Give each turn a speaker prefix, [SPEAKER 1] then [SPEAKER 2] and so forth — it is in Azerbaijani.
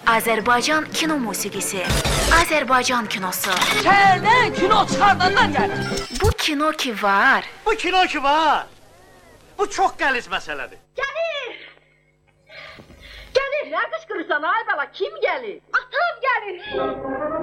[SPEAKER 1] Azərbaycan kino musiqisi, Azərbaycan kinosu.
[SPEAKER 2] Şəhərdən kino çıxardanlar gəlir.
[SPEAKER 1] Bu kino ki var.
[SPEAKER 3] Bu kino ki var. Bu çox qəliz məsələdir.
[SPEAKER 2] Gəlir! Gəlir, nə qışqırırsan ay bala, kim gəlir? Atam gəlir!